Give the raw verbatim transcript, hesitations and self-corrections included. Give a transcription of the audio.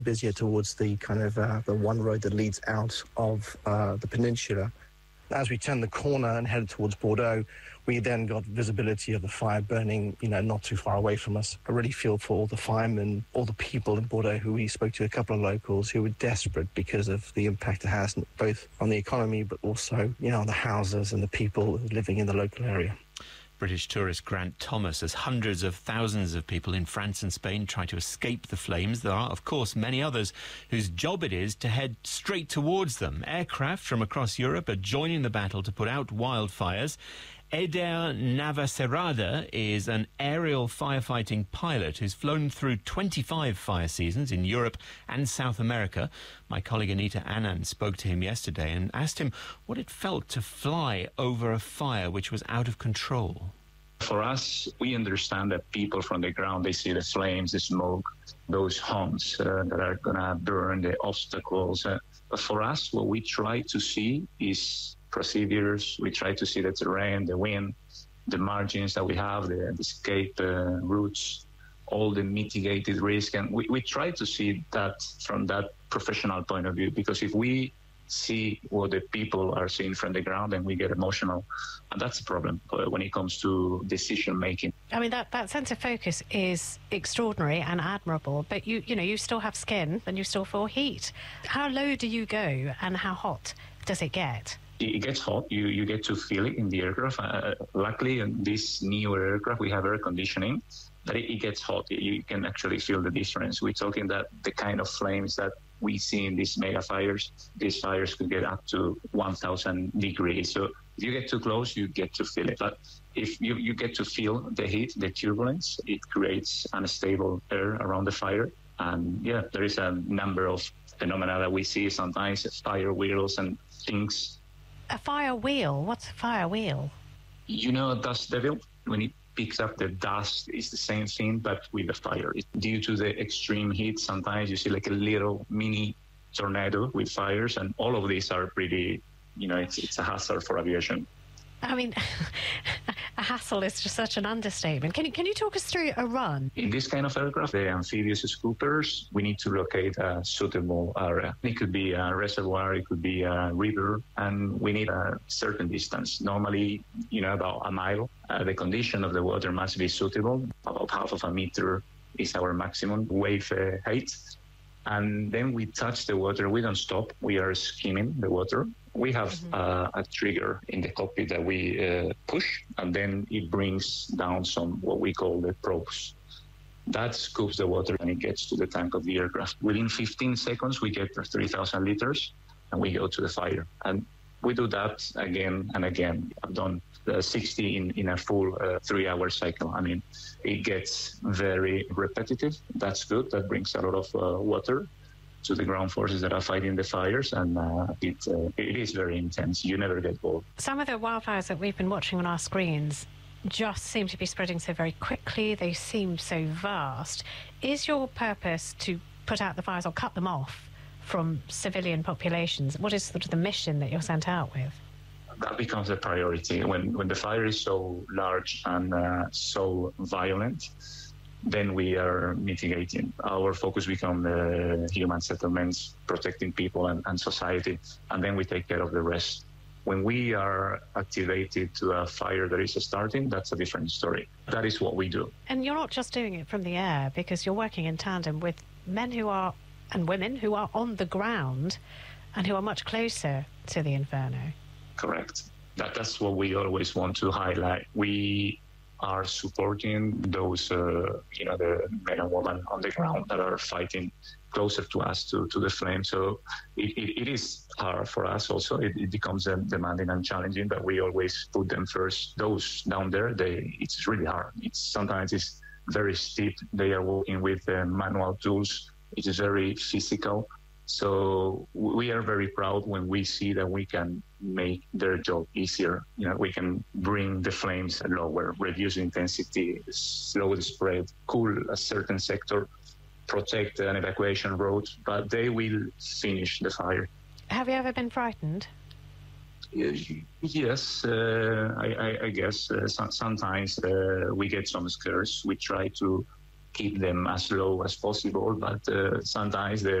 busier towards the kind of uh, the one road that leads out of uh, the peninsula. As we turned the corner and headed towards Bordeaux, we then got visibility of the fire burning, you know, not too far away from us. I really feel for all the firemen, all the people in Bordeaux who we spoke to, a couple of locals who were desperate because of the impact it has both on the economy but also, you know, on the houses and the people living in the local area. British tourist Grant Thomas. As hundreds of thousands of people in France and Spain try to escape the flames, there are, of course, many others whose job it is to head straight towards them. Aircraft from across Europe are joining the battle to put out wildfires. Eder Navacerrada is an aerial firefighting pilot who's flown through twenty-five fire seasons in Europe and South America. My colleague Anita Anand spoke to him yesterday and asked him what it felt to fly over a fire which was out of control. For us, we understand that people from the ground, they see the flames, the smoke, those homes uh, that are going to burn, the obstacles. Uh, but for us, what we try to see is procedures. We try to see the terrain, the wind, the margins that we have, the, the escape uh, routes, all the mitigated risk. And we, we try to see that from that professional point of view, because if we see what the people are seeing from the ground, and we get emotional, and that's a problem uh, when it comes to decision making. I mean, that, that sense of focus is extraordinary and admirable, but you you know you still have skin and you still feel heat. How low do you go, and how hot does it get? It gets hot. You you get to feel it in the aircraft. Uh, luckily, in this newer aircraft, we have air conditioning, but it, it gets hot. You can actually feel the difference. We're talking that the kind of flames that we see in these mega fires, these fires could get up to one thousand degrees. So if you get too close, you get to feel it. But if you, you get to feel the heat, the turbulence, it creates unstable air around the fire. And yeah, there is a number of phenomena that we see sometimes, fire wheels and things. A fire wheel? What's a fire wheel? You know, dust devil, when it picks up the dust, it's the same thing, but with the fire. Due to the extreme heat, sometimes you see like a little mini tornado with fires, and all of these are pretty, you know, it's, it's a hazard for aviation. I mean, a hassle is just such an understatement. Can you, can you talk us through a run? In this kind of aircraft, the amphibious scoopers, we need to locate a suitable area. It could be a reservoir, it could be a river, and we need a certain distance. Normally, you know, about a mile. Uh, the condition of the water must be suitable. About half of a meter is our maximum wave uh, height. And then we touch the water. We don't stop. We are skimming the water. We have mm-hmm. uh, a trigger in the cockpit that we uh, push, and then it brings down some what we call the probes. That scoops the water and it gets to the tank of the aircraft. Within fifteen seconds, we get three thousand liters and we go to the fire. And we do that again and again. I've done uh, sixty in, in a full uh, three-hour cycle. I mean, it gets very repetitive. That's good. That brings a lot of uh, water to the ground forces that are fighting the fires, and uh, it, uh, it is very intense. You never get bored. Some of the wildfires that we've been watching on our screens just seem to be spreading so very quickly. They seem so vast. Is your purpose to put out the fires or cut them off from civilian populations? What is sort of the mission that you're sent out with? That becomes a priority. When, when the fire is so large and uh, so violent, then we are mitigating. Our focus becomes the human settlements, protecting people and, and society, and then we take care of the rest. When we are activated to a fire that is starting, that's a different story. That is what we do. And you're not just doing it from the air, because you're working in tandem with men who are, and women who are on the ground and who are much closer to the inferno. Correct. That, that's what we always want to highlight. We are supporting those, uh, you know, the men and women on the ground that are fighting closer to us, to, to the flame. So it, it, it is hard for us also. It, it becomes um, demanding and challenging, but we always put them first. Those down there, they it's really hard. It's sometimes it's very steep. They are working with uh, manual tools. It is very physical. So we are very proud when we see that we can make their job easier. You know, we can bring the flames lower, reduce intensity, slow the spread, cool a certain sector, protect an evacuation route, but they will finish the fire. Have you ever been frightened? Yes, uh, I, I, I guess uh, so, sometimes uh, we get some scares. We try to keep them as low as possible, but uh, sometimes the